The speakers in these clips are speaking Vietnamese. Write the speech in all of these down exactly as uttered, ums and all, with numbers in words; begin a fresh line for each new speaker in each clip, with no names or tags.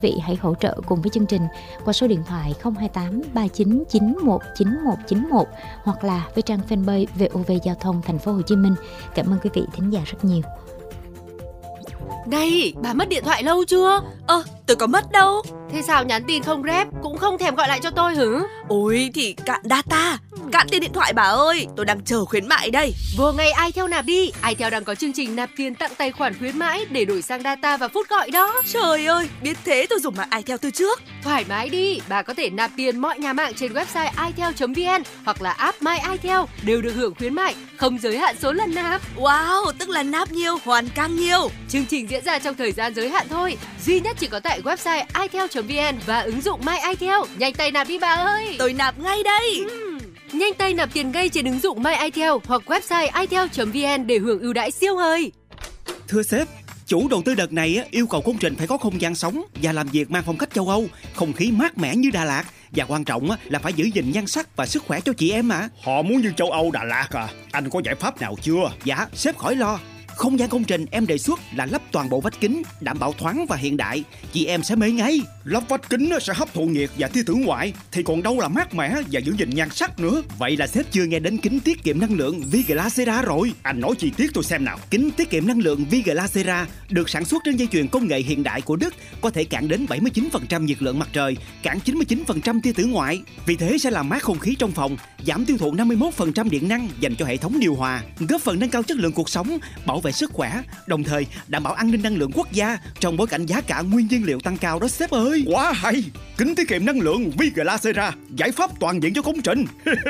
Vị hãy hỗ trợ cùng với chương trình qua số điện thoại không hai tám ba chín chín một chín một chín một hoặc là với trang fanpage vê o vê Giao thông Thành phố Hồ Chí Minh. Cảm ơn quý vị thính giả rất nhiều.
Này, bà mất điện thoại lâu chưa?
Ơ, tôi có mất đâu.
Thế sao nhắn tin không rep, cũng không thèm gọi lại cho tôi hử?
Ôi thì cạn data, cạn tiền điện thoại bà ơi. Tôi đang chờ khuyến mại đây.
Vô ngay iTel nạp đi. iTel đang có chương trình nạp tiền tặng tài khoản khuyến mãi để đổi sang data và phút gọi đó.
Trời ơi, biết thế tôi dùng mạng iTel từ trước.
Thoải mái đi, bà có thể nạp tiền mọi nhà mạng trên website itel chấm vn hoặc là app My iTel đều được hưởng khuyến mại, không giới hạn số lần nạp.
Wow, tức là nạp nhiều, hoàn càng nhiều.
Chương trình diễn ra trong thời gian giới hạn thôi, duy nhất chỉ có tại website itel chấm vn và ứng dụng My iTel. Nhanh tay nạp đi bà ơi.
Tôi nạp ngay đây.
Uhm. Nhanh tay nạp tiền ngay trên ứng dụng My iTel hoặc website itel chấm vn để hưởng ưu đãi siêu hời.
Thưa sếp, chủ đầu tư đợt này yêu cầu công trình phải có không gian sống và làm việc mang phong cách châu Âu, không khí mát mẻ như Đà Lạt. Và quan trọng là phải giữ gìn nhan sắc và sức khỏe cho chị em mà.
Họ muốn như châu Âu Đà Lạt à? Anh có giải pháp nào chưa?
Dạ, sếp khỏi lo. Không gian công trình em đề xuất là lắp toàn bộ vách kính, đảm bảo thoáng và hiện đại. Chị em sẽ mê ngay.
Lắp vách kính sẽ hấp thụ nhiệt và tia tử ngoại, thì còn đâu là mát mẻ và giữ gìn nhan sắc nữa.
Vậy là sếp chưa nghe đến kính tiết kiệm năng lượng Viglacera rồi.
Anh nói chi tiết tôi xem nào.
Kính tiết kiệm năng lượng Viglacera được sản xuất trên dây chuyền công nghệ hiện đại của Đức, có thể cản đến bảy mươi chín phần trăm nhiệt lượng mặt trời, cản chín mươi chín phần trăm tia tử ngoại. Vì thế sẽ làm mát không khí trong phòng, giảm tiêu thụ năm mươi mốt phần trăm điện năng dành cho hệ thống điều hòa, góp phần nâng cao chất lượng cuộc sống, bảo vệ sức khỏe, đồng thời đảm bảo an ninh năng lượng quốc gia trong bối cảnh giá cả nguyên nhiên liệu tăng cao đó sếp ơi.
Quá hay, kính tiết kiệm năng lượng Viglacera, giải pháp toàn diện cho công trình.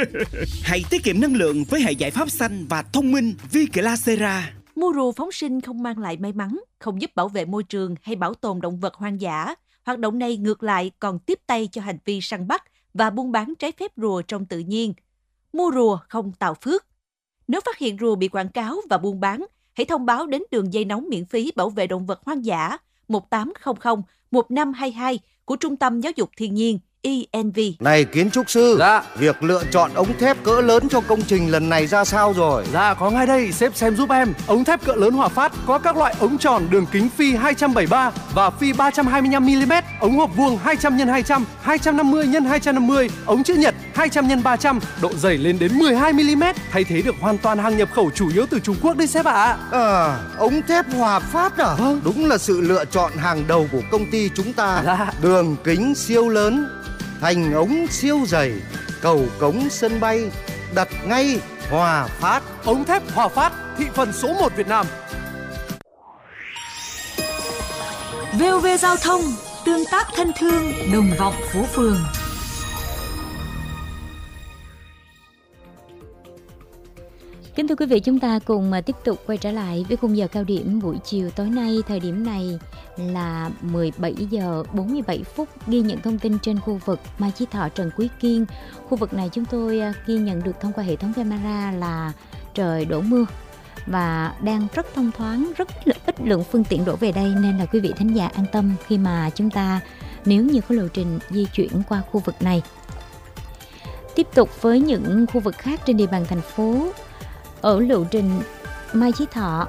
Hãy tiết kiệm năng lượng với hệ giải pháp xanh và thông minh Viglacera.
Mua rùa phóng sinh không mang lại may mắn, không giúp bảo vệ môi trường hay bảo tồn động vật hoang dã. Hoạt động này ngược lại còn tiếp tay cho hành vi săn bắt và buôn bán trái phép rùa trong tự nhiên. Mua rùa không tạo phước. Nếu phát hiện rùa bị quảng cáo và buôn bán, hãy thông báo đến đường dây nóng miễn phí bảo vệ động vật hoang dã một tám không không một năm hai hai của Trung tâm Giáo dục Thiên nhiên e en vê.
Này kiến trúc sư,
dạ.
Việc lựa chọn ống thép cỡ lớn cho công trình lần này ra sao rồi?
Dạ có ngay đây, sếp xem giúp em. Ống thép cỡ lớn Hòa Phát có các loại ống tròn đường kính phi hai trăm bảy mươi ba và phi ba trăm hai mươi lăm mi li mét, ống hộp vuông hai trăm nhân hai trăm, hai trăm năm mươi nhân hai trăm năm mươi, ống chữ nhật hai trăm nhân ba trăm, độ dày lên đến mười hai mi li mét, thay thế được hoàn toàn hàng nhập khẩu chủ yếu từ Trung Quốc đấy sếp ạ.
À. à, ống thép Hòa Phát à? Vâng. Đúng là sự lựa chọn hàng đầu của công ty chúng ta.
Dạ.
Đường kính siêu lớn, thành ống siêu dày, cầu cống sân bay, đặt ngay Hòa Phát.
Ống thép Hòa Phát, thị phần số một Việt Nam.
vê o vê Giao thông, tương tác thân thương, đồng vọng phố phường.
Kính thưa quý vị, chúng ta cùng tiếp tục quay trở lại với khung giờ cao điểm buổi chiều tối nay. Thời điểm này là mười bảy giờ bốn mươi bảy phút, ghi nhận thông tin trên khu vực Mai Chí Thọ, Trần Quý Kiên. Khu vực này chúng tôi ghi nhận được thông qua hệ thống camera là trời đổ mưa và đang rất thông thoáng, rất ít lượng phương tiện đổ về đây, nên là quý vị thính giả an tâm khi mà chúng ta nếu như có lộ trình di chuyển qua khu vực này. Tiếp tục với những khu vực khác trên địa bàn thành phố. Ở lộ trình Mai Chí Thọ,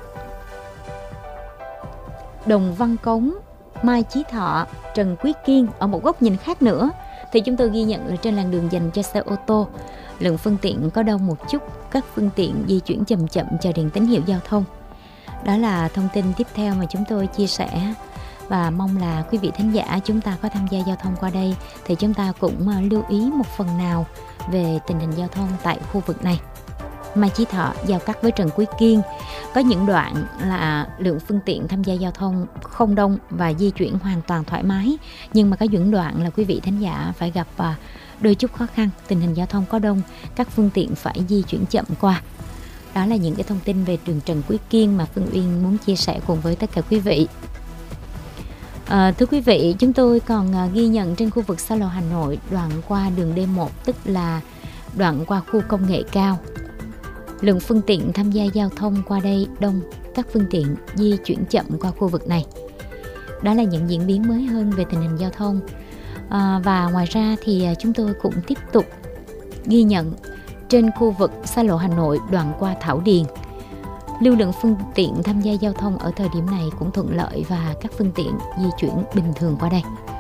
Đồng Văn Cống, Mai Chí Thọ, Trần Quý Kiên, ở một góc nhìn khác nữa thì chúng tôi ghi nhận là trên làn đường dành cho xe ô tô, lượng phương tiện có đông một chút, các phương tiện di chuyển chậm chậm chờ đèn tín hiệu giao thông. Đó là thông tin tiếp theo mà chúng tôi chia sẻ, và mong là quý vị thính giả chúng ta có tham gia giao thông qua đây thì chúng ta cũng lưu ý một phần nào về tình hình giao thông tại khu vực này. Mai Chí Thọ giao cắt với Trần Quý Kiên, có những đoạn là lượng phương tiện tham gia giao thông không đông và di chuyển hoàn toàn thoải mái, nhưng mà có những đoạn là quý vị thính giả phải gặp đôi chút khó khăn, tình hình giao thông có đông, các phương tiện phải di chuyển chậm qua. Đó là những cái thông tin về đường Trần Quý Kiên mà Phương Uyên muốn chia sẻ cùng với tất cả quý vị. À, thưa quý vị, chúng tôi còn ghi nhận trên khu vực xa lộ Hà Nội, đoạn qua đường D một, tức là đoạn qua khu công nghệ cao. Lượng phương tiện tham gia giao thông qua đây đông, các phương tiện di chuyển chậm qua khu vực này. Đó là những diễn biến mới hơn về tình hình giao thông. À, và ngoài ra thì chúng tôi cũng tiếp tục ghi nhận trên khu vực xa lộ Hà Nội đoạn qua Thảo Điền. Lưu lượng phương tiện tham gia giao thông ở thời điểm này cũng thuận lợi và các phương tiện di chuyển bình thường qua đây.